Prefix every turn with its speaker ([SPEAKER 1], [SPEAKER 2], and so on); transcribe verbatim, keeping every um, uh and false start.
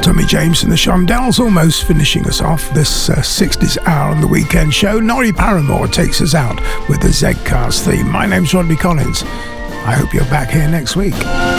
[SPEAKER 1] Tommy James and the Shondells almost finishing us off this uh, sixties hour on the weekend show. Norrie Paramore takes us out with the Z-Cars theme. My name's Rodney Collins. I hope you're back here next week.